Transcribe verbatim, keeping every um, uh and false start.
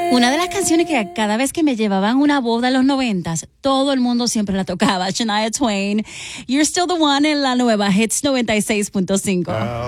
Una de las canciones que cada vez que me llevaban a una boda en los noventas, todo el mundo siempre la tocaba. Shania Twain, You're Still the One en la nueva Hits noventa y seis punto cinco.